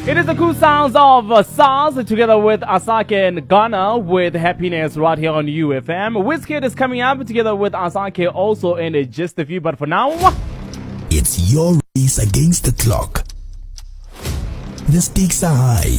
It is the cool sounds of SARS together with Asake and Ghana with Happiness right here on UFM. Wizkid is coming up together with Asake also in just a few, but for now, it's your race against the clock. The stakes are high.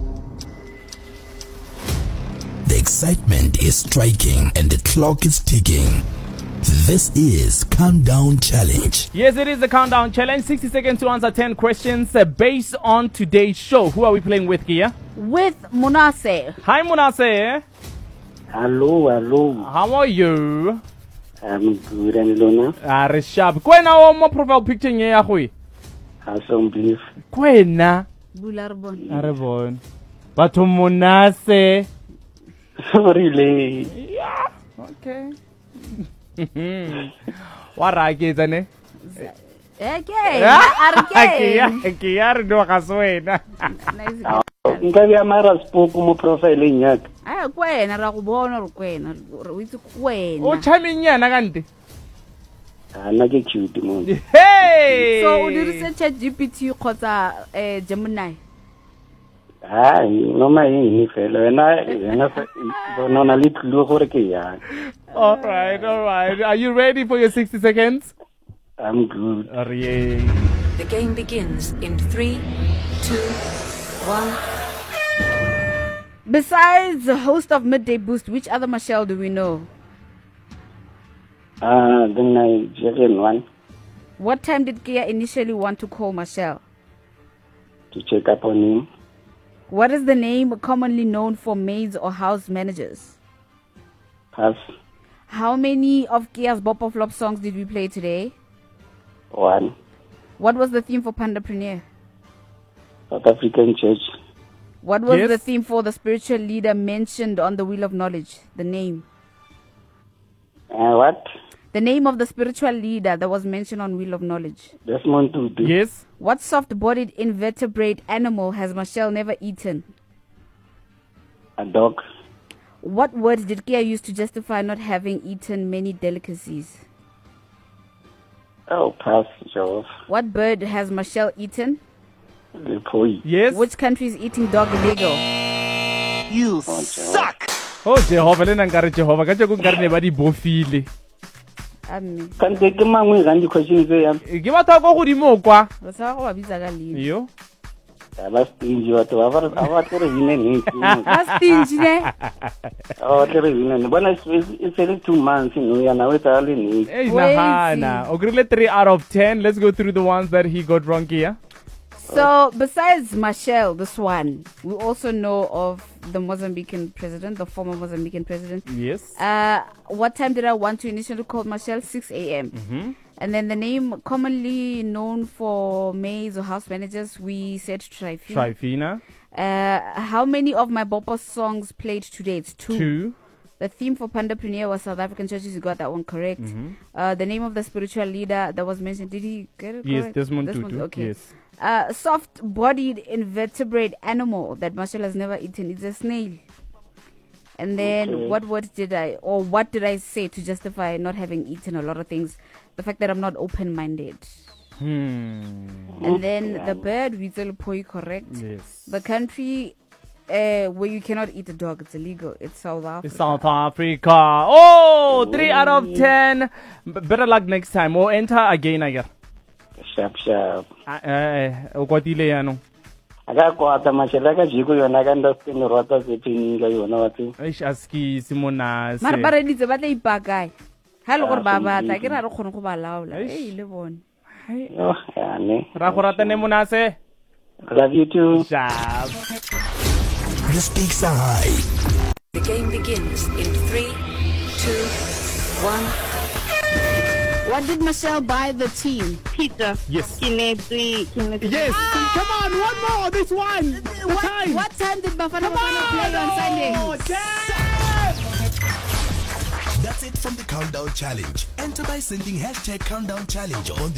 The excitement is striking and the clock is ticking. This is Countdown Challenge. Yes, it is the Countdown Challenge. 60 seconds to answer 10 questions based on today's show. Who are we playing with, Kia? With Munase. Hi, Munase. Hello. How are you? I'm good, and Luna. Sharp. Kwena mo profile picture nye ya hui. Awesome beef. Kwena. Bularbon. Arabon. Batho Munase. Sorry, Yeah. Okay. What are you doing? Kia re do ka swena. nkabe amara spoke mo profiling yaka. Kwena ra go bona re kwena re itse kwena. O charming yana kante. Ana ke cute mo. Hey! So o dirise ChatGPT kgotsa Gemini. No my fela wena bona le tlo gore ke ya. All right. Are you ready for your 60 seconds? I'm good. The game begins in 3, 2, 1. Besides the host of Midday Boost, which other Michelle do we know? The Nigerian one. What time did Kia initially want to call Michelle? To check up on him. What is the name commonly known for maids or house managers? Pass. How many of Kia's Bopper Flop songs did we play today? 1. What was the theme for Pandapreneur? South African Church. What was Yes. the theme for the spiritual leader mentioned on the Wheel of Knowledge? The name. What? The name of the spiritual leader that was mentioned on Wheel of Knowledge. Desmond Tutu. Yes. What soft-bodied invertebrate animal has Michelle never eaten? A dog. What word did Kia use to justify not having eaten many delicacies? Oh, pass. Joseph. What bird has Michelle eaten? The poi. Yes. Which country is eating dog illegal? You suck! Oh, Jehovah, le nangare Jehovah. Ka tšeko nkare ne ba di bofile. Amme. Can take a man with any questions there. Ke batho go godimo kwa. Re sa go ba bitsa ka leina. Yo. Last thing you are to have a reason. Ba stingy ne? Oh, there is one. It's only 2 months, and now it's all in it. Hey, Crazy. Nahana. Ogrile 3 out of 10. Let's go through the ones that he got wrong here. So, besides Michelle, this one, we also know of the Mozambican president, the former Mozambican president. Yes. What time did I want to initially call Michelle? 6 a.m. And then the name commonly known for maids or house managers, we said Trifina. Trifina. How many of my Bopper songs played today? It's 2. 2. The theme for Pandapreneur was South African churches. You got that one correct. The name of the spiritual leader that was mentioned, did he get it Yes, correct? Desmond Tutu. Okay. Yes. Soft-bodied invertebrate animal that Marshall has never eaten. It's a snail. And then what did I say to justify not having eaten a lot of things? The fact that I'm not open-minded. And then the bird, we tell poi correct. Yes. The country where you cannot eat a dog, it's illegal. It's South Africa. It's South Africa. Oh, 3 out of 10. Better luck next time. Or enter again, I guess. Sharp. O kwatile yano. Aga kwata mashela ka jiko yona ka understand rota setting ka yona batho. Eish aski Simona se. Mara ba reditse ba tla ipakai. Ha le gore ba batla ke ra re kgone go ba laola. Le bone. Oh, yeah, ne. Ra go rata ne Monase. Love you too. Sharp. The stakes are high. The game begins in 3, 2, 1. What did Michelle buy the team? Pizza. Yes. Kinesi. Yes. Come on, one more. This one. What time did Bafana play on Sunday? That's it from the Countdown Challenge. Enter by sending #CountdownChallenge on